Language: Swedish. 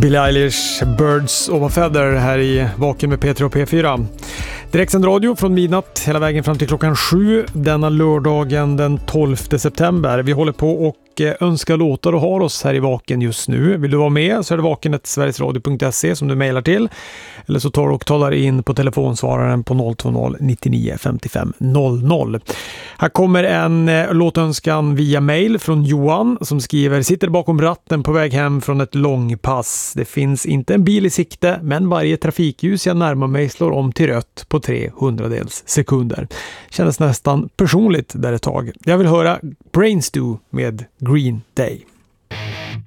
Billie Eilish, Birds of a Feather här i Vaken med P3 och P4. Direktsänd radio från midnatt hela vägen fram till klockan 7 denna lördagen den 12 september. Vi håller på och önskar låtar och har oss här i Vaken just nu. Vill du vara med så är det vaken@sverigesradio.se som du mejlar till. Eller så tar du och talar in på telefonsvararen på 020 99 55 00. Här kommer en låtönskan via mejl från Johan som skriver: sitter bakom ratten på väg hem från ett långpass. Det finns inte en bil i sikte, men varje trafikljus jag närmar mig slår om till rött på 300 sekunder. Kändes nästan personligt där ett tag. Jag vill höra Brainstew med Green Day.